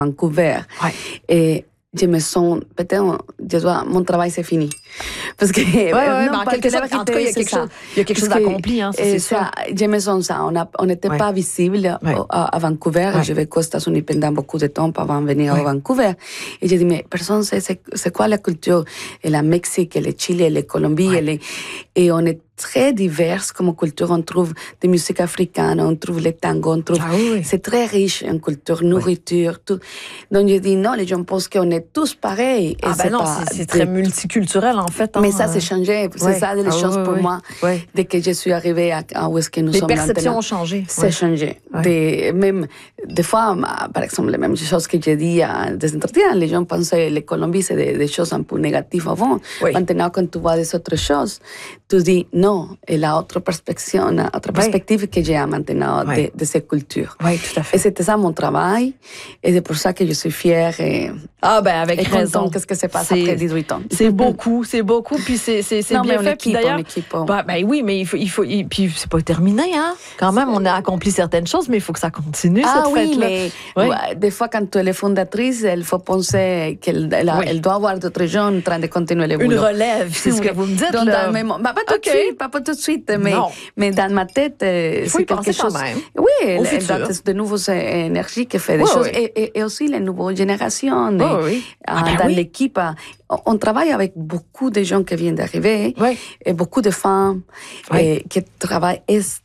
Vancouver. Ouais. Et je me sens, peut-être, mon travail c'est fini. Parce que, en quelque sorte, en tout cas, il y a quelque chose d'accompli, hein, c'est sûr. Je me sens ça. On n'était pas visible à Vancouver. J'ai vécu aux États-Unis pendant beaucoup de temps avant de venir à Vancouver. Et j'ai dit, mais personne sait c'est quoi la culture. Et la Mexique, et le Chili, et la Colombie, et on est très diverses comme culture. On trouve des musiques africaines, on trouve les tangos, on trouve... C'est très riche en culture, nourriture, tout. Donc, je dis non, les gens pensent qu'on est tous pareils. C'est très multiculturel, en fait. Mais ça, c'est changé. C'est ça, les choses pour moi. Dès que je suis arrivée à où est-ce que nous sommes maintenant. Les perceptions ont changé. C'est changé. Même, des fois, par exemple, les mêmes choses que j'ai dit à des entretiens, les gens pensaient que la Colombie, c'est des choses un peu négatives avant. Maintenant, quand tu vois des autres choses, tu dis non. Et la autre perspective que j'ai maintenant de cette culture. Oui, tout à fait. Et c'était ça mon travail. Et c'est pour ça que je suis fière et, avec raison. Qu'est-ce que se passe après 18 ans. C'est beaucoup. Puis c'est bien fait. Puis d'ailleurs, oui, mais il faut, puis c'est pas terminé, hein. Quand même, on a accompli certaines choses, mais il faut que ça continue, cette fête-là. Mais des fois, quand tu es fondatrice, il faut penser qu'elle doit avoir d'autres gens en train de continuer le boulot. Une relève, c'est ce que vous me dites, là. Pas tout de suite, mais dans ma tête, c'est quelque chose. Quand même. Oui, elle a de nouvelles énergies qui fait des choses. Et aussi les nouvelles générations dans l'équipe. On travaille avec beaucoup de gens qui viennent d'arriver et beaucoup de femmes qui travaillent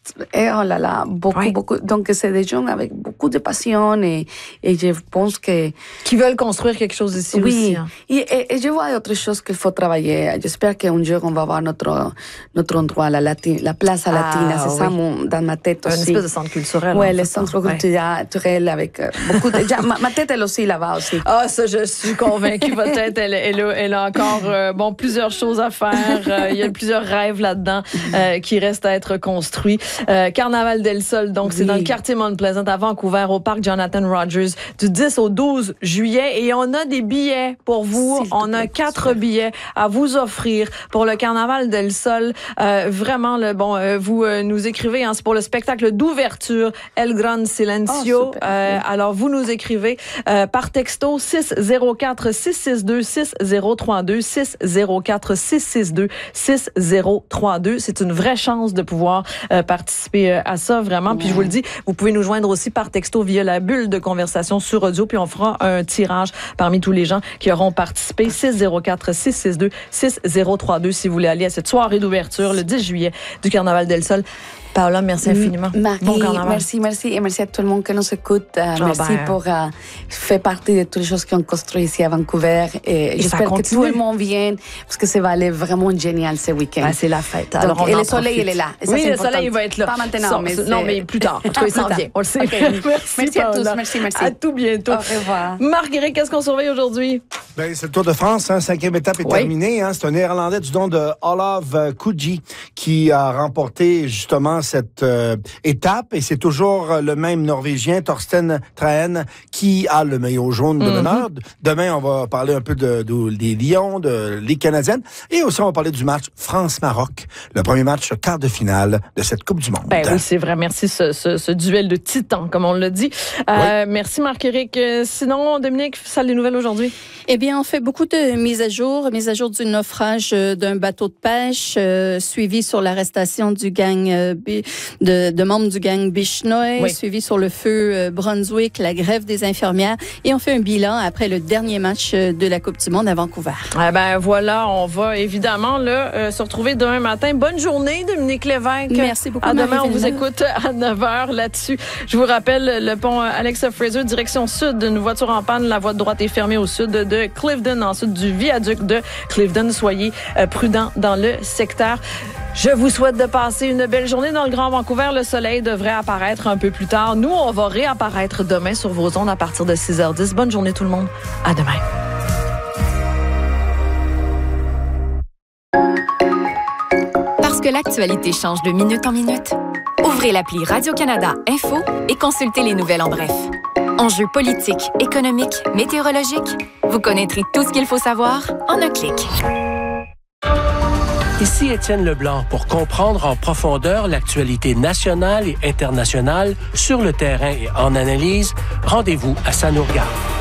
beaucoup. Donc, c'est des gens avec beaucoup de passion et je pense que... Qui veulent construire quelque chose ici aussi. Hein. Et je vois autre chose qu'il faut travailler. J'espère qu'un jour, on va avoir notre endroit, la place à Latina. C'est ça dans ma tête aussi. Une espèce de centre culturel. Oui, le centre culturel avec beaucoup de... ma tête, elle aussi, là-bas aussi. Ah, ça, je suis convaincue. Votre tête, elle a encore plusieurs choses à faire. Il y a plusieurs rêves là-dedans qui restent à être construits. Carnaval del Sol, donc c'est dans le quartier Mount Pleasant à Vancouver, au parc Jonathan Rogers, du 10 au 12 juillet. Et on a des billets pour vous. On a 4 billets à vous offrir pour le Carnaval del Sol. Vraiment, vous nous écrivez, hein, c'est pour le spectacle d'ouverture El Gran Silencio. Alors, vous nous écrivez par texto 604-662-6032, 604-662-6032. C'est une vraie chance de pouvoir participer à ça, vraiment. Puis je vous le dis, vous pouvez nous joindre aussi par texto via la bulle de conversation sur audio, puis on fera un tirage parmi tous les gens qui auront participé. 604-662-6032 si vous voulez aller à cette soirée d'ouverture le 10 juillet du Carnaval del Sol. Paola, merci infiniment. Marie, bon merci. Et merci à tout le monde qui nous écoute. Merci pour faire partie de toutes les choses qu'on construit ici à Vancouver. Et j'espère que tout le monde vienne parce que ça va aller vraiment génial ce week-end. C'est la fête. Donc, alors, et le soleil, il est là. Et ça, le soleil, il va être là. Pas maintenant, mais plus tard. En tout cas, il s'en vient. On le sait. Merci à tous. Merci. À tout bientôt. Au revoir. Marguerite, qu'est-ce qu'on surveille aujourd'hui? C'est le Tour de France. 5e étape est terminée. C'est un Néerlandais du nom de Olav Kuji qui a remporté justement cette étape. Et c'est toujours le même Norvégien, Torsten Trahen, qui a le maillot jaune de l'honneur. Demain, on va parler un peu des Lions, de Ligue canadienne. Et aussi, on va parler du match France-Maroc, le premier match quart de finale de cette Coupe du Monde. Oui, c'est vrai. Merci, ce duel de titans, comme on l'a dit. Merci, Marc-Éric. Sinon, Dominique, salle des nouvelles aujourd'hui? Eh bien, on fait beaucoup de mises à jour du naufrage d'un bateau de pêche, suivi sur l'arrestation du gang de membres du gang Bishnoy, suivi sur le feu Brunswick, la grève des infirmières, et on fait un bilan après le dernier match de la Coupe du Monde à Vancouver. Voilà, on va évidemment se retrouver demain matin. Bonne journée, Dominique Lévesque. Merci beaucoup. À demain, on vous écoute à 9h là-dessus. Je vous rappelle, le pont Alexa Fraser, direction sud, une voiture en panne, la voie de droite est fermée au sud de Clifton, ensuite du viaduc de Clifton. Soyez prudents dans le secteur. Je vous souhaite de passer une belle journée dans le Grand Vancouver. Le soleil devrait apparaître un peu plus tard. Nous, on va réapparaître demain sur vos ondes à partir de 6h10. Bonne journée tout le monde. À demain. Parce que l'actualité change de minute en minute, ouvrez l'appli Radio-Canada Info et consultez les nouvelles en bref. Enjeux politiques, économiques, météorologiques, vous connaîtrez tout ce qu'il faut savoir en un clic. Ici Étienne Leblanc pour comprendre en profondeur l'actualité nationale et internationale sur le terrain et en analyse. Rendez-vous à Ça nous regarde.